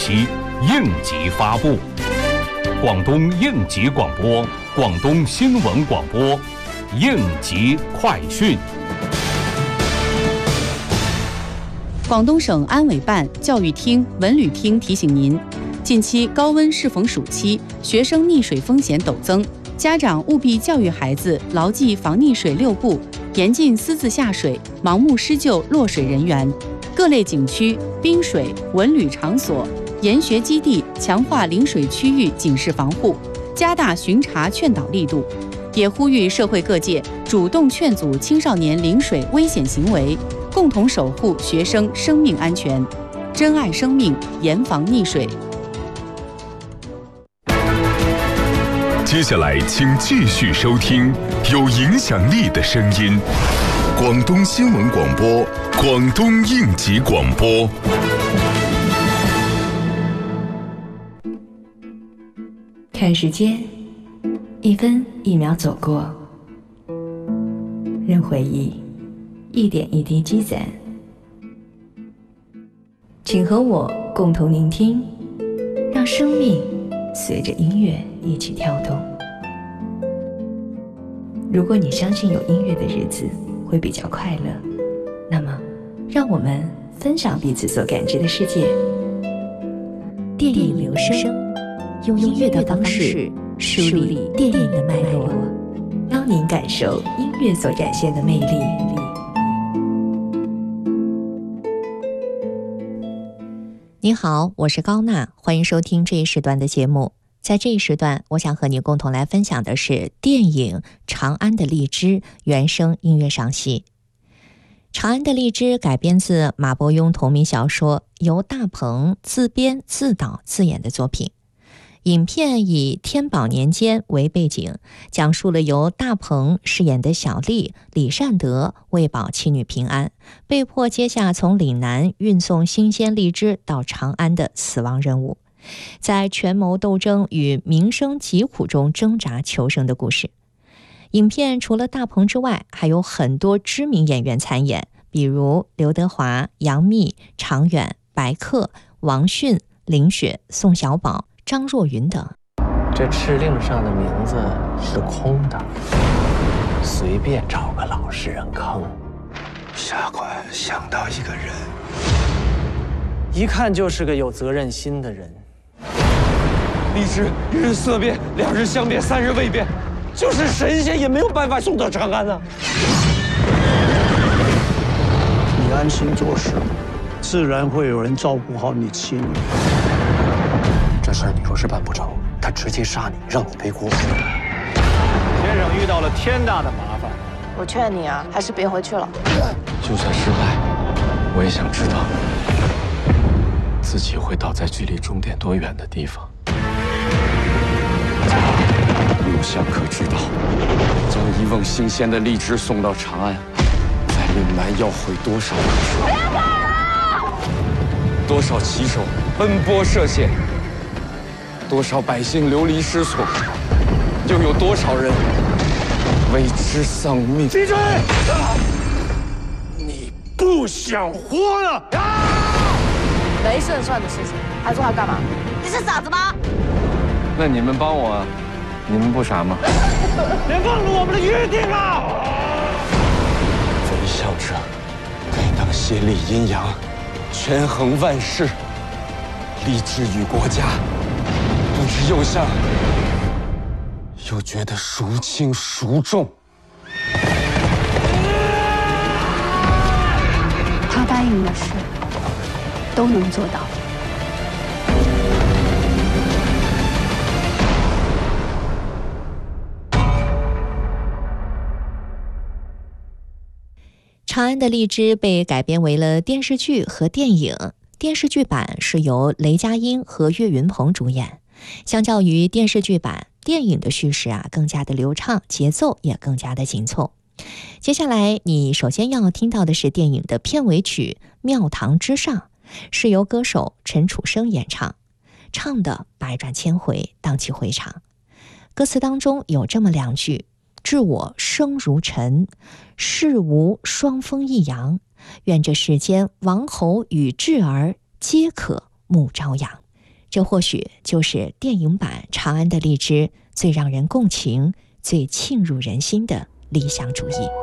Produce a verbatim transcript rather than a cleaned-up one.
期应急发布。广东应急广播，广东新闻广播，应急快讯。 广东省安委办、教育厅、文旅厅提醒您，近期高温适逢暑期，学生溺水风险陡增，家长务必教育孩子牢记防溺水六步，严禁私自下水，盲目施救落水人员。各类景区、滨水、文旅场所、研学基地强化临水区域警示防护，加大巡查劝导力度，也呼吁社会各界主动劝阻青少年临水危险行为，共同守护学生生命安全，珍爱生命，严防溺水。 接下来，请继续收听有影响力的声音——广东新闻广播、广东应急广播。 看时间，一分一秒走过，任回忆一点一滴积攒。请和我共同聆听，让生命随着音乐一起跳动。如果你相信有音乐的日子会比较快乐，那么让我们分享彼此所感知的世界。电影留声，用音乐的方式梳理电影的脉络，邀您感受音乐所展现的魅力。 你好，我是高娜，欢迎收听这一时段的节目。在这一时段，我想和你共同来分享的是电影《长安的荔枝》原声音乐赏析。《长安的荔枝》改编自马伯庸同名小说，由大鹏自编自导自演的作品。影片以天宝年间为背景，讲述了由大鹏饰演的小丽李善德为保妻女平安，被迫接下从岭南运送新鲜荔枝到长安的死亡任务，在权谋斗争与民生疾苦中挣扎求生的故事。影片除了大鹏之外，还有很多知名演员参演，比如刘德华、杨幂、常远、白客、王迅、林雪、宋小宝、张若昀等。 这敕令上的名字是空的，随便找个老实人坑。 下官想到一个人， 一看就是个有责任心的人。 荔枝一日色变，两日相变，三日未变，就是神仙也没有办法送到长安呢。 你安心做事，自然会有人照顾好你妻女。 这事儿你若是办不成，他直接杀你，让你背锅。 先生遇到了天大的麻烦， 我劝你啊，还是别回去了。 就算失败，我也想知道自己会倒在距离终点多远的地方。刘相可知道，将一瓮新鲜的荔枝送到长安，在岭南要毁多少人手？不要跑了！多少骑手奔波涉险，多少百姓流离失所，又有多少人为之丧命？ 闭嘴！你不想活了？ 没胜算的事情还做它干嘛？你是傻子吗？ 那你们帮我，你们不傻吗？ 别忘了我们的约定啊！ 为孝者该当先立阴阳，权衡万事，立志于国家。不知右相又觉得孰轻孰重？ 他答应的事都能做到。 长安的荔枝被改编为了电视剧和电影，电视剧版是由雷佳音和岳云鹏主演。相较于电视剧版，电影的叙事啊更加的流畅，节奏也更加的紧凑。接下来你首先要听到的是电影的片尾曲《庙堂之上》，是由歌手陈楚生演唱，唱的百转千回，荡气回肠。歌词当中有这么两句：致我生如尘，世无双峰一阳，愿这世间王侯与稚儿皆可慕朝阳。 这或许就是电影版《长安的荔枝》最让人共情、最沁入人心的理想主义。